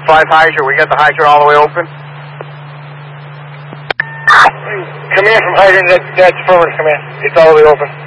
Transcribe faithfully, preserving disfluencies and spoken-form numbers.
five hydrant, we got the hydrant all the way open. Command from hydrant, that, that's forward command. It's all the way open.